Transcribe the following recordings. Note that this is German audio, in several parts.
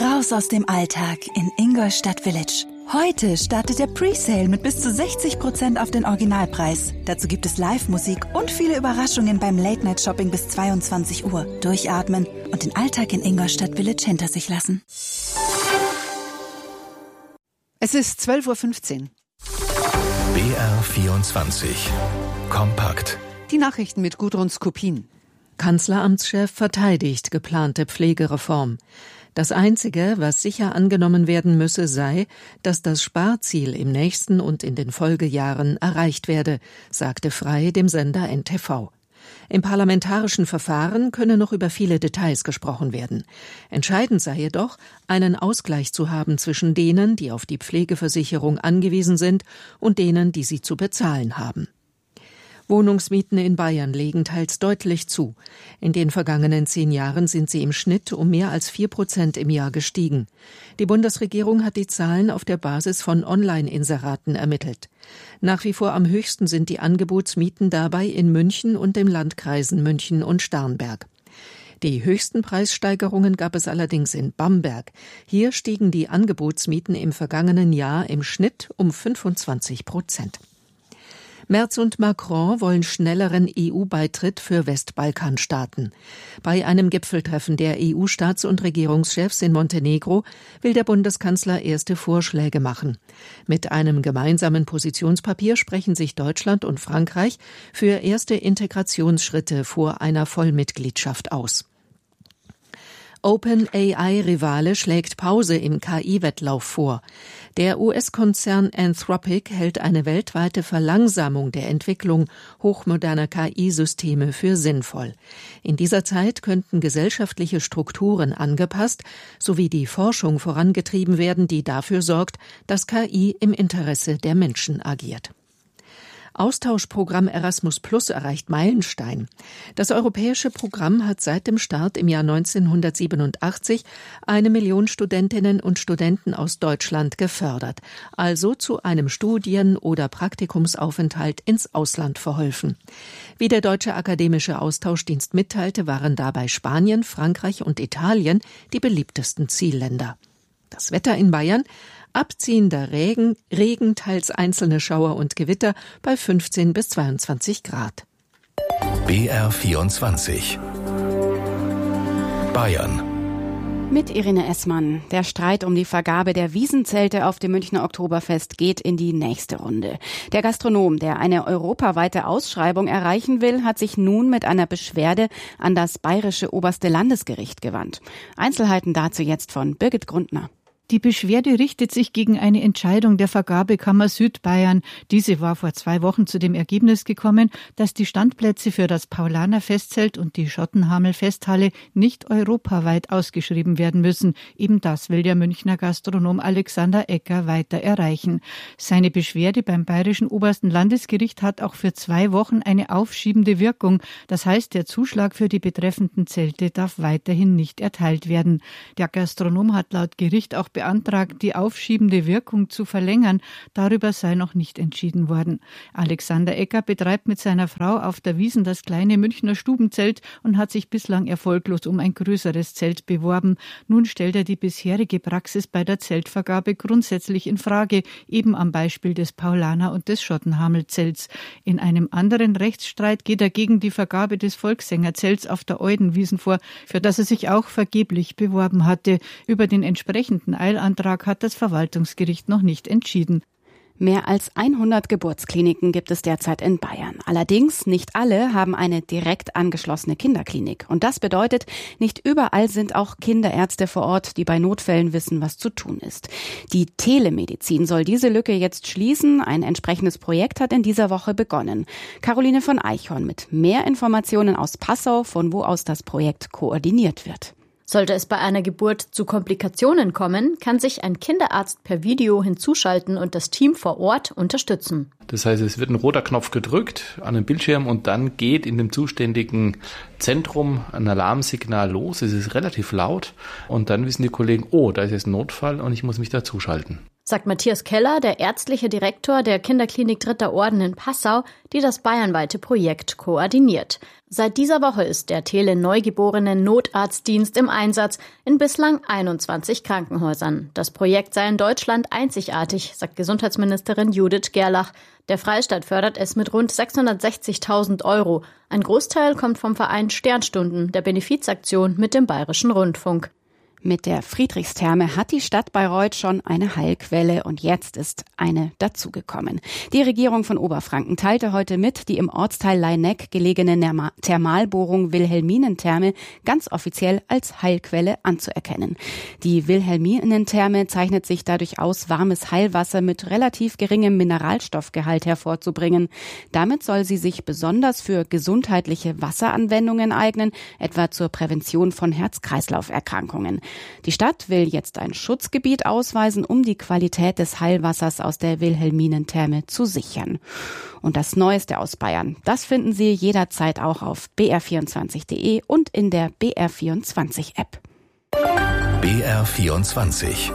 Raus aus dem Alltag in Ingolstadt Village. Heute startet der Presale mit bis zu 60% auf den Originalpreis. Dazu gibt es Live-Musik und viele Überraschungen beim Late-Night-Shopping bis 22 Uhr. Durchatmen und den Alltag in Ingolstadt Village hinter sich lassen. Es ist 12.15 Uhr. BR24 Kompakt. Die Nachrichten mit Gudrun Skopin. Kanzleramtschef verteidigt geplante Pflegereform. Das Einzige, was sicher angenommen werden müsse, sei, dass das Sparziel im nächsten und in den Folgejahren erreicht werde, sagte Frey dem Sender NTV. Im parlamentarischen Verfahren könne noch über viele Details gesprochen werden. Entscheidend sei jedoch, einen Ausgleich zu haben zwischen denen, die auf die Pflegeversicherung angewiesen sind, und denen, die sie zu bezahlen haben. Wohnungsmieten in Bayern legen teils deutlich zu. In den vergangenen 10 Jahren sind sie im Schnitt um mehr als 4% im Jahr gestiegen. Die Bundesregierung hat die Zahlen auf der Basis von Online-Inseraten ermittelt. Nach wie vor am höchsten sind die Angebotsmieten dabei in München und den Landkreisen München und Starnberg. Die höchsten Preissteigerungen gab es allerdings in Bamberg. Hier stiegen die Angebotsmieten im vergangenen Jahr im Schnitt um 25%. Merz und Macron wollen schnelleren EU-Beitritt für Westbalkanstaaten. Bei einem Gipfeltreffen der EU-Staats- und Regierungschefs in Montenegro will der Bundeskanzler erste Vorschläge machen. Mit einem gemeinsamen Positionspapier sprechen sich Deutschland und Frankreich für erste Integrationsschritte vor einer Vollmitgliedschaft aus. OpenAI-Rivale schlägt Pause im KI-Wettlauf vor. Der US-Konzern Anthropic hält eine weltweite Verlangsamung der Entwicklung hochmoderner KI-Systeme für sinnvoll. In dieser Zeit könnten gesellschaftliche Strukturen angepasst sowie die Forschung vorangetrieben werden, die dafür sorgt, dass KI im Interesse der Menschen agiert. Austauschprogramm Erasmus Plus erreicht Meilenstein. Das europäische Programm hat seit dem Start im Jahr 1987 1 Million Studentinnen und Studenten aus Deutschland gefördert, also zu einem Studien- oder Praktikumsaufenthalt ins Ausland verholfen. Wie der Deutsche Akademische Austauschdienst mitteilte, waren dabei Spanien, Frankreich und Italien die beliebtesten Zielländer. Das Wetter in Bayern: abziehender Regen, teils einzelne Schauer und Gewitter bei 15 bis 22 Grad. BR24 Bayern. Mit Irene Essmann. Der Streit um die Vergabe der Wiesenzelte auf dem Münchner Oktoberfest geht in die nächste Runde. Der Gastronom, der eine europaweite Ausschreibung erreichen will, hat sich nun mit einer Beschwerde an das Bayerische Oberste Landesgericht gewandt. Einzelheiten dazu jetzt von Birgit Grundner. Die Beschwerde richtet sich gegen eine Entscheidung der Vergabekammer Südbayern. Diese war vor 2 Wochen zu dem Ergebnis gekommen, dass die Standplätze für das Paulaner Festzelt und die Schottenhamel Festhalle nicht europaweit ausgeschrieben werden müssen. Eben das will der Münchner Gastronom Alexander Ecker weiter erreichen. Seine Beschwerde beim Bayerischen Obersten Landesgericht hat auch für 2 Wochen eine aufschiebende Wirkung. Das heißt, der Zuschlag für die betreffenden Zelte darf weiterhin nicht erteilt werden. Der Gastronom hat laut Gericht auch beantragt, die aufschiebende Wirkung zu verlängern. Darüber sei noch nicht entschieden worden. Alexander Ecker betreibt mit seiner Frau auf der Wiesn das kleine Münchner Stubenzelt und hat sich bislang erfolglos um ein größeres Zelt beworben. Nun stellt er die bisherige Praxis bei der Zeltvergabe grundsätzlich in Frage, eben am Beispiel des Paulaner und des Schottenhamel-Zelts. In einem anderen Rechtsstreit geht er gegen die Vergabe des Volkssängerzelts auf der Eudenwiesn vor, für das er sich auch vergeblich beworben hatte. Über den entsprechenden Eilantrag hat das Verwaltungsgericht noch nicht entschieden. Mehr als 100 Geburtskliniken gibt es derzeit in Bayern. Allerdings nicht alle haben eine direkt angeschlossene Kinderklinik. Und das bedeutet, nicht überall sind auch Kinderärzte vor Ort, die bei Notfällen wissen, was zu tun ist. Die Telemedizin soll diese Lücke jetzt schließen. Ein entsprechendes Projekt hat in dieser Woche begonnen. Caroline von Eichhorn mit mehr Informationen aus Passau, von wo aus das Projekt koordiniert wird. Sollte es bei einer Geburt zu Komplikationen kommen, kann sich ein Kinderarzt per Video hinzuschalten und das Team vor Ort unterstützen. Das heißt, es wird ein roter Knopf gedrückt an den Bildschirm und dann geht in dem zuständigen Zentrum ein Alarmsignal los. Es ist relativ laut und dann wissen die Kollegen, oh, da ist jetzt ein Notfall und ich muss mich dazuschalten. sagt Matthias Keller, der ärztliche Direktor der Kinderklinik Dritter Orden in Passau, die das bayernweite Projekt koordiniert. Seit dieser Woche ist der Tele-Neugeborenen-Notarztdienst im Einsatz in bislang 21 Krankenhäusern. Das Projekt sei in Deutschland einzigartig, sagt Gesundheitsministerin Judith Gerlach. Der Freistaat fördert es mit rund 660.000 €. Ein Großteil kommt vom Verein Sternstunden, der Benefizaktion mit dem Bayerischen Rundfunk. Mit der Friedrichstherme hat die Stadt Bayreuth schon eine Heilquelle und jetzt ist eine dazugekommen. Die Regierung von Oberfranken teilte heute mit, die im Ortsteil Leineck gelegene Thermalbohrung Wilhelminentherme ganz offiziell als Heilquelle anzuerkennen. Die Wilhelminentherme zeichnet sich dadurch aus, warmes Heilwasser mit relativ geringem Mineralstoffgehalt hervorzubringen. Damit soll sie sich besonders für gesundheitliche Wasseranwendungen eignen, etwa zur Prävention von Herz-Kreislauf-Erkrankungen. Die Stadt will jetzt ein Schutzgebiet ausweisen, um die Qualität des Heilwassers aus der Wilhelminentherme zu sichern. Und das Neueste aus Bayern, das finden Sie jederzeit auch auf br24.de und in der BR24-App. BR24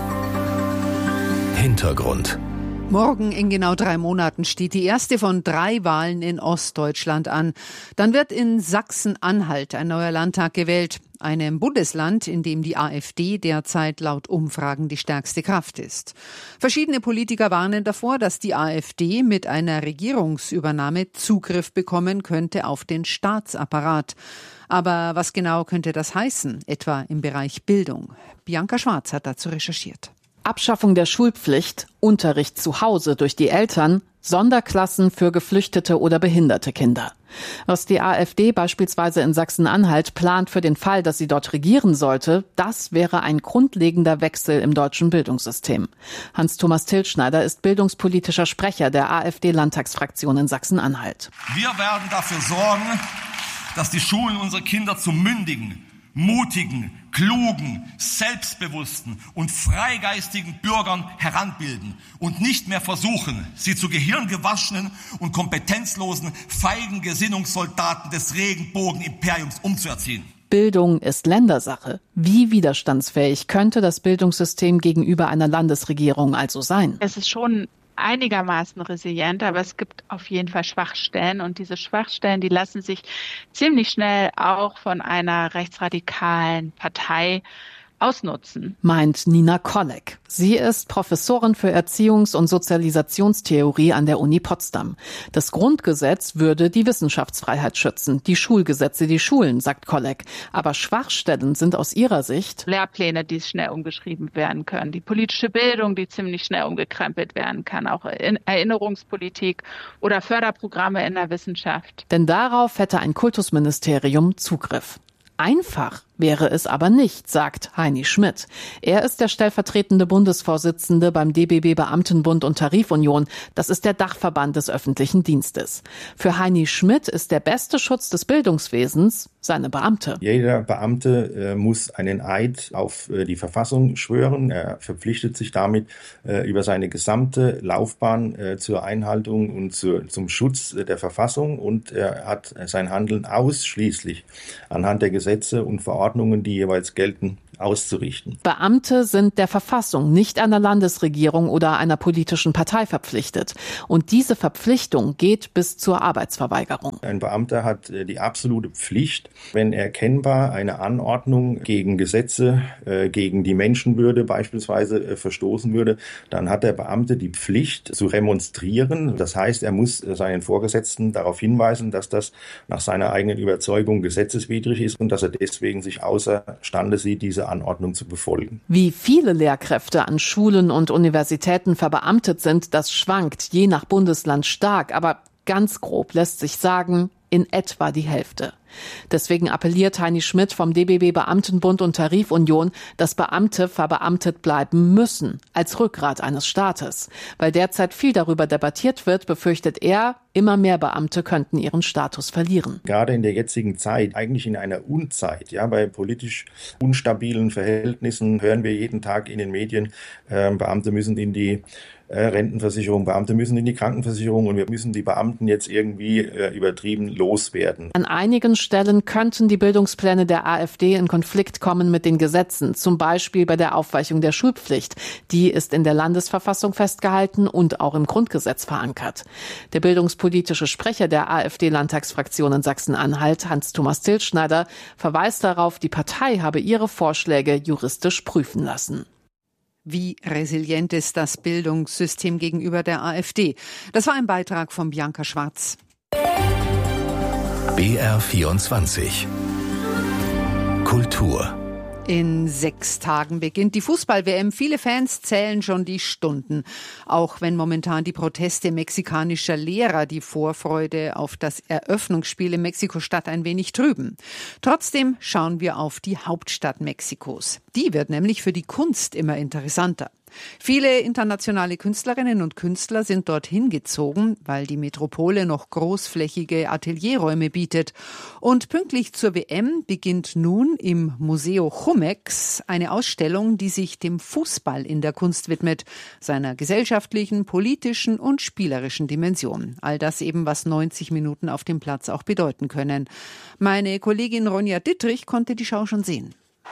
Hintergrund. Morgen in genau 3 Monaten steht die erste von 3 Wahlen in Ostdeutschland an. Dann wird in Sachsen-Anhalt ein neuer Landtag gewählt, einem Bundesland, in dem die AfD derzeit laut Umfragen die stärkste Kraft ist. Verschiedene Politiker warnen davor, dass die AfD mit einer Regierungsübernahme Zugriff bekommen könnte auf den Staatsapparat. Aber was genau könnte das heißen, etwa im Bereich Bildung? Bianca Schwarz hat dazu recherchiert. Abschaffung der Schulpflicht, Unterricht zu Hause durch die Eltern, Sonderklassen für geflüchtete oder behinderte Kinder. Was die AfD beispielsweise in Sachsen-Anhalt plant für den Fall, dass sie dort regieren sollte, das wäre ein grundlegender Wechsel im deutschen Bildungssystem. Hans-Thomas Tilschneider ist bildungspolitischer Sprecher der AfD-Landtagsfraktion in Sachsen-Anhalt. Wir werden dafür sorgen, dass die Schulen unsere Kinder zu mündigen, mutigen, klugen, selbstbewussten und freigeistigen Bürgern heranbilden und nicht mehr versuchen, sie zu gehirngewaschenen und kompetenzlosen, feigen Gesinnungssoldaten des Regenbogenimperiums umzuerziehen. Bildung ist Ländersache. Wie widerstandsfähig könnte das Bildungssystem gegenüber einer Landesregierung also sein? Es ist schon einigermaßen resilient, aber es gibt auf jeden Fall Schwachstellen und diese Schwachstellen, die lassen sich ziemlich schnell auch von einer rechtsradikalen Partei ausnutzen. Meint Nina Kolleg. Sie ist Professorin für Erziehungs- und Sozialisationstheorie an der Uni Potsdam. Das Grundgesetz würde die Wissenschaftsfreiheit schützen, die Schulgesetze die Schulen, sagt Kolleg. Aber Schwachstellen sind aus ihrer Sicht Lehrpläne, die schnell umgeschrieben werden können, die politische Bildung, die ziemlich schnell umgekrempelt werden kann, auch Erinnerungspolitik oder Förderprogramme in der Wissenschaft. Denn darauf hätte ein Kultusministerium Zugriff. Einfach wäre es aber nicht, sagt Heini Schmidt. Er ist der stellvertretende Bundesvorsitzende beim DBB Beamtenbund und Tarifunion. Das ist der Dachverband des öffentlichen Dienstes. Für Heini Schmidt ist der beste Schutz des Bildungswesens seine Beamte. Jeder Beamte muss einen Eid auf die Verfassung schwören. Er verpflichtet sich damit über seine gesamte Laufbahn zur Einhaltung und zum Schutz der Verfassung und er hat sein Handeln ausschließlich anhand der Gesetze und Verordnungen, die jeweils gelten, auszurichten. Beamte sind der Verfassung, nicht einer Landesregierung oder einer politischen Partei verpflichtet. Und diese Verpflichtung geht bis zur Arbeitsverweigerung. Ein Beamter hat die absolute Pflicht, wenn erkennbar eine Anordnung gegen Gesetze, gegen die Menschenwürde beispielsweise verstoßen würde, dann hat der Beamte die Pflicht zu remonstrieren. Das heißt, er muss seinen Vorgesetzten darauf hinweisen, dass das nach seiner eigenen Überzeugung gesetzeswidrig ist und dass er deswegen sich außerstande sieht, diese Anordnung zu befolgen. Wie viele Lehrkräfte an Schulen und Universitäten verbeamtet sind, das schwankt je nach Bundesland stark, aber ganz grob lässt sich sagen, in etwa die Hälfte. Deswegen appelliert Heini Schmidt vom DBB Beamtenbund und Tarifunion, dass Beamte verbeamtet bleiben müssen, als Rückgrat eines Staates. Weil derzeit viel darüber debattiert wird, befürchtet er, Immer mehr Beamte könnten ihren Status verlieren. Gerade in der jetzigen Zeit, eigentlich in einer Unzeit, ja, bei politisch unstabilen Verhältnissen hören wir jeden Tag in den Medien, Beamte müssen in die Rentenversicherung, Beamte müssen in die Krankenversicherung und wir müssen die Beamten jetzt irgendwie übertrieben loswerden. An einigen Stellen könnten die Bildungspläne der AfD in Konflikt kommen mit den Gesetzen, zum Beispiel bei der Aufweichung der Schulpflicht. Die ist in der Landesverfassung festgehalten und auch im Grundgesetz verankert. Der bildungspolitische Sprecher der AfD-Landtagsfraktion in Sachsen-Anhalt, Hans-Thomas Tilschneider, verweist darauf, die Partei habe ihre Vorschläge juristisch prüfen lassen. Wie resilient ist das Bildungssystem gegenüber der AfD? Das war ein Beitrag von Bianca Schwarz. BR24 Kultur. In 6 Tagen beginnt die Fußball-WM. Viele Fans zählen schon die Stunden. Auch wenn momentan die Proteste mexikanischer Lehrer die Vorfreude auf das Eröffnungsspiel in Mexiko-Stadt ein wenig trüben. Trotzdem schauen wir auf die Hauptstadt Mexikos. Die wird nämlich für die Kunst immer interessanter. Viele internationale Künstlerinnen und Künstler sind dorthin gezogen, weil die Metropole noch großflächige Atelierräume bietet. Und pünktlich zur WM beginnt nun im Museo Jumex eine Ausstellung, die sich dem Fußball in der Kunst widmet, seiner gesellschaftlichen, politischen und spielerischen Dimension. All das eben, was 90 Minuten auf dem Platz auch bedeuten können. Meine Kollegin Ronja Dittrich konnte die Schau schon sehen.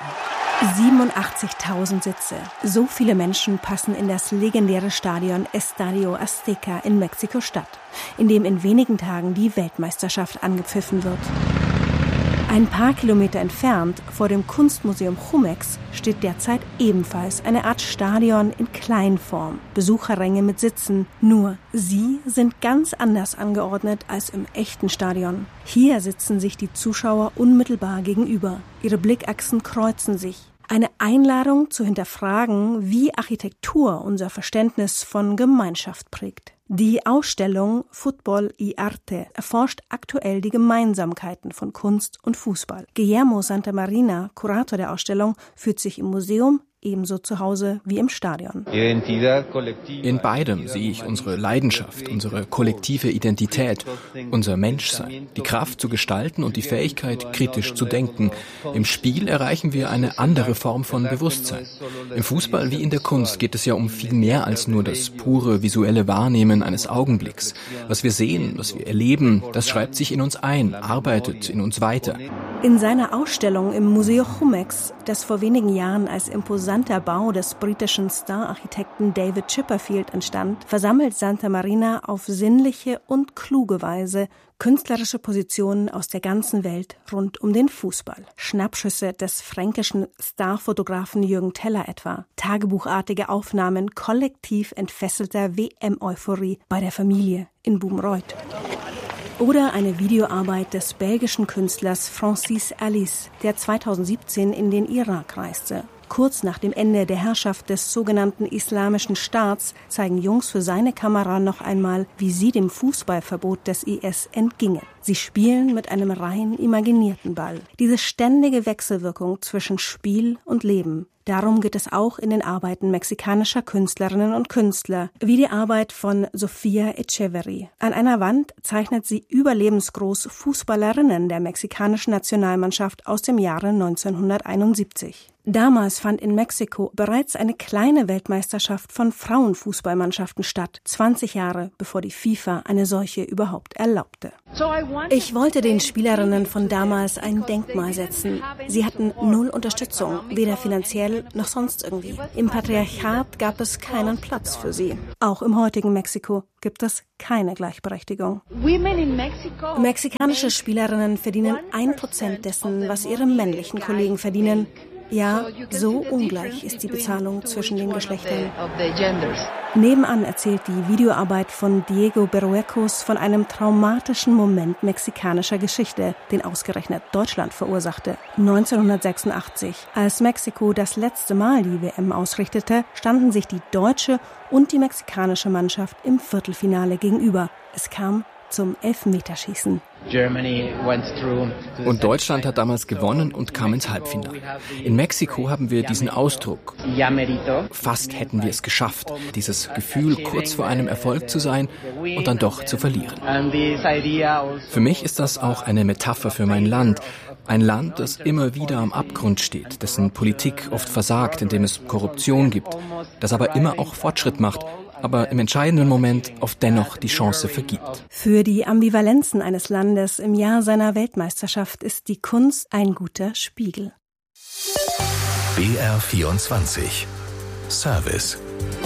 87.000 Sitze. So viele Menschen passen in das legendäre Stadion Estadio Azteca in Mexiko-Stadt, in dem in wenigen Tagen die Weltmeisterschaft angepfiffen wird. Ein paar Kilometer entfernt, vor dem Kunstmuseum Jumex, steht derzeit ebenfalls eine Art Stadion in Kleinform. Besucherränge mit Sitzen. Nur, sie sind ganz anders angeordnet als im echten Stadion. Hier sitzen sich die Zuschauer unmittelbar gegenüber. Ihre Blickachsen kreuzen sich. Eine Einladung zu hinterfragen, wie Architektur unser Verständnis von Gemeinschaft prägt. Die Ausstellung Fútbol y Arte erforscht aktuell die Gemeinsamkeiten von Kunst und Fußball. Guillermo Santamarina, Kurator der Ausstellung, fühlt sich im Museum ebenso zu Hause wie im Stadion. In beidem sehe ich unsere Leidenschaft, unsere kollektive Identität, unser Menschsein, die Kraft zu gestalten und die Fähigkeit, kritisch zu denken. Im Spiel erreichen wir eine andere Form von Bewusstsein. Im Fußball wie in der Kunst geht es ja um viel mehr als nur das pure visuelle Wahrnehmen eines Augenblicks. Was wir sehen, was wir erleben, das schreibt sich in uns ein, arbeitet in uns weiter. In seiner Ausstellung im Museo Jumex, das vor wenigen Jahren als imposanter Bau des britischen Star-Architekten David Chipperfield entstand, versammelt Santamarina auf sinnliche und kluge Weise künstlerische Positionen aus der ganzen Welt rund um den Fußball. Schnappschüsse des fränkischen Starfotografen Jürgen Teller etwa, tagebuchartige Aufnahmen kollektiv entfesselter WM-Euphorie bei der Familie in Boumreuth. Oder eine Videoarbeit des belgischen Künstlers Francis Alice, der 2017 in den Irak reiste. Kurz nach dem Ende der Herrschaft des sogenannten Islamischen Staats zeigen Jungs für seine Kamera noch einmal, wie sie dem Fußballverbot des IS entgingen. Sie spielen mit einem rein imaginierten Ball. Diese ständige Wechselwirkung zwischen Spiel und Leben. Darum geht es auch in den Arbeiten mexikanischer Künstlerinnen und Künstler, wie die Arbeit von Sofía Echeverry. An einer Wand zeichnet sie überlebensgroß Fußballerinnen der mexikanischen Nationalmannschaft aus dem Jahre 1971. Damals fand in Mexiko bereits eine kleine Weltmeisterschaft von Frauenfußballmannschaften statt, 20 Jahre bevor die FIFA eine solche überhaupt erlaubte. Ich wollte den Spielerinnen von damals ein Denkmal setzen. Sie hatten null Unterstützung, weder finanziell noch sonst irgendwie. Im Patriarchat gab es keinen Platz für sie. Auch im heutigen Mexiko gibt es keine Gleichberechtigung. Mexikanische Spielerinnen verdienen 1% dessen, was ihre männlichen Kollegen verdienen. Ja, so ungleich ist die Bezahlung zwischen den Geschlechtern. Nebenan erzählt die Videoarbeit von Diego Berruecos von einem traumatischen Moment mexikanischer Geschichte, den ausgerechnet Deutschland verursachte. 1986, als Mexiko das letzte Mal die WM ausrichtete, standen sich die deutsche und die mexikanische Mannschaft im Viertelfinale gegenüber. Es kam zum Elfmeterschießen. Und Deutschland hat damals gewonnen und kam ins Halbfinale. In Mexiko haben wir diesen Ausdruck. Fast hätten wir es geschafft. Dieses Gefühl, kurz vor einem Erfolg zu sein und dann doch zu verlieren. Für mich ist das auch eine Metapher für mein Land. Ein Land, das immer wieder am Abgrund steht, dessen Politik oft versagt, indem es Korruption gibt, das aber immer auch Fortschritt macht, aber im entscheidenden Moment oft dennoch die Chance vergibt. Für die Ambivalenzen eines Landes im Jahr seiner Weltmeisterschaft ist die Kunst ein guter Spiegel. BR24 Service.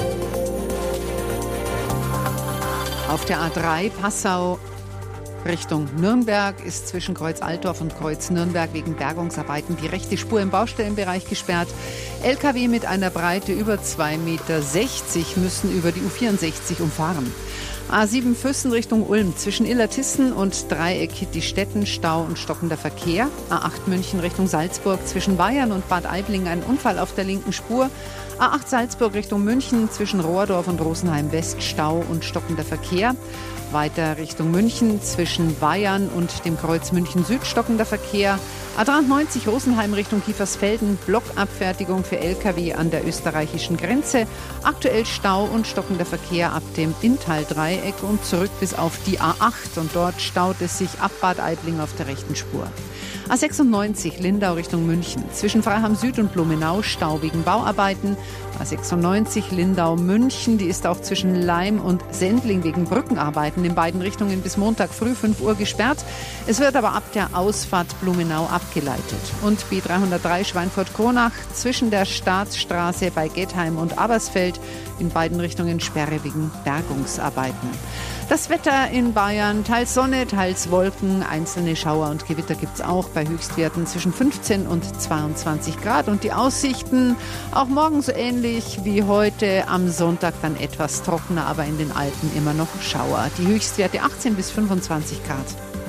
Auf der A3 Passau Richtung Nürnberg ist zwischen Kreuz Altdorf und Kreuz Nürnberg wegen Bergungsarbeiten die rechte Spur im Baustellenbereich gesperrt. LKW mit einer Breite über 2,60 Meter müssen über die U64 umfahren. A7 Füssen Richtung Ulm zwischen Illertissen und Dreieck Hittistetten Stau und stockender Verkehr. A8 München Richtung Salzburg zwischen Bayern und Bad Aibling ein Unfall auf der linken Spur. A8 Salzburg Richtung München zwischen Rohrdorf und Rosenheim West Stau und stockender Verkehr. Weiter Richtung München zwischen Bayern und dem Kreuz München Süd stockender Verkehr. A93 Rosenheim Richtung Kiefersfelden, Blockabfertigung für Lkw an der österreichischen Grenze. Aktuell Stau und stockender Verkehr ab dem Inntal-Dreieck und zurück bis auf die A8. Und dort staut es sich ab Bad Aibling auf der rechten Spur. A96 Lindau Richtung München. Zwischen Freiham Süd und Blumenau Stau wegen Bauarbeiten. A96 Lindau München, die ist auch zwischen Laim und Sendling wegen Brückenarbeiten in beiden Richtungen bis Montag früh 5 Uhr gesperrt. Es wird aber ab der Ausfahrt Blumenau abgeleitet. Und B303 Schweinfurt-Kronach zwischen der Staatsstraße bei Gettheim und Abersfeld in beiden Richtungen Sperre wegen Bergungsarbeiten. Das Wetter in Bayern, teils Sonne, teils Wolken, einzelne Schauer und Gewitter gibt's auch bei Höchstwerten zwischen 15 und 22 Grad. Und die Aussichten auch morgen so ähnlich wie heute, am Sonntag dann etwas trockener, aber in den Alpen immer noch Schauer. Die Höchstwerte 18 bis 25 Grad.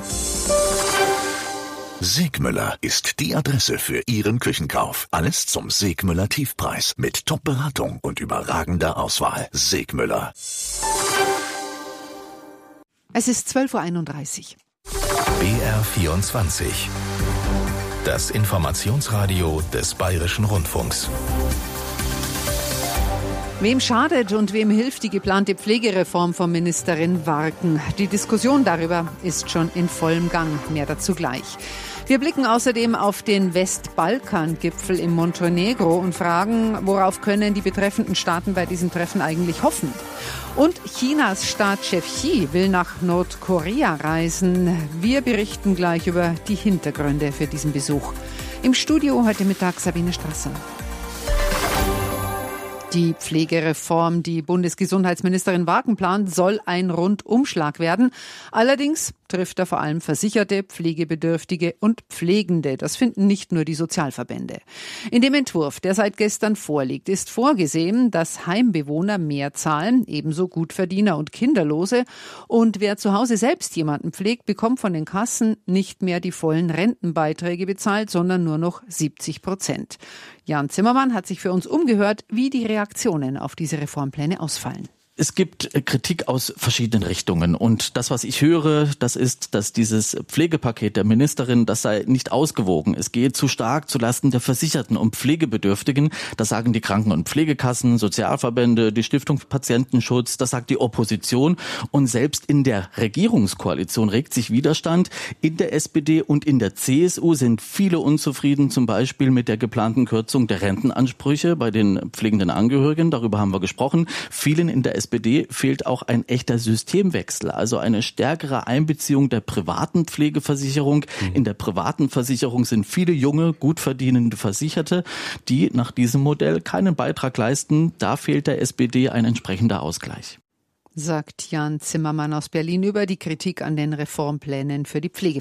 Segmüller ist die Adresse für Ihren Küchenkauf. Alles zum Segmüller Tiefpreis mit Top-Beratung und überragender Auswahl. Segmüller. Es ist 12:31 Uhr. BR24. Das Informationsradio des Bayerischen Rundfunks. Wem schadet und wem hilft die geplante Pflegereform von Ministerin Warken? Die Diskussion darüber ist schon in vollem Gang. Mehr dazu gleich. Wir blicken außerdem auf den Westbalkan-Gipfel in Montenegro und fragen, worauf können die betreffenden Staaten bei diesem Treffen eigentlich hoffen? Und Chinas Staatschef Xi will nach Nordkorea reisen. Wir berichten gleich über die Hintergründe für diesen Besuch. Im Studio heute Mittag Sabine Strasser. Die Pflegereform, die Bundesgesundheitsministerin Warken plant, soll ein Rundumschlag werden. Allerdings trifft er vor allem Versicherte, Pflegebedürftige und Pflegende. Das finden nicht nur die Sozialverbände. In dem Entwurf, der seit gestern vorliegt, ist vorgesehen, dass Heimbewohner mehr zahlen, ebenso Gutverdiener und Kinderlose. Und wer zu Hause selbst jemanden pflegt, bekommt von den Kassen nicht mehr die vollen Rentenbeiträge bezahlt, sondern nur noch 70%. Jan Zimmermann hat sich für uns umgehört, wie die Reaktionen auf diese Reformpläne ausfallen. Es gibt Kritik aus verschiedenen Richtungen und das, was ich höre, das ist, dass dieses Pflegepaket der Ministerin, das sei nicht ausgewogen. Es gehe zu stark zulasten der Versicherten und Pflegebedürftigen. Das sagen die Kranken- und Pflegekassen, Sozialverbände, die Stiftung Patientenschutz, das sagt die Opposition. Und selbst in der Regierungskoalition regt sich Widerstand. In der SPD und in der CSU sind viele unzufrieden, zum Beispiel mit der geplanten Kürzung der Rentenansprüche bei den pflegenden Angehörigen. Darüber haben wir gesprochen. Vielen in der SPD fehlt auch ein echter Systemwechsel, also eine stärkere Einbeziehung der privaten Pflegeversicherung. In der privaten Versicherung sind viele junge, gut verdienende Versicherte, die nach diesem Modell keinen Beitrag leisten. Da fehlt der SPD ein entsprechender Ausgleich. Sagt Jan Zimmermann aus Berlin über die Kritik an den Reformplänen für die Pflege.